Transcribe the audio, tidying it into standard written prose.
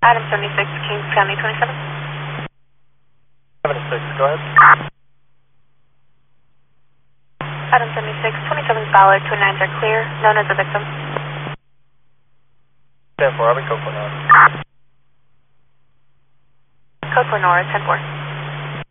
Item 76, Kings County 27. 76, go ahead. Item 76, 27 Ballard, 29s are clear. Known as the victim. 10-4, I'll be code 4 now. Code for Nora, 10-4.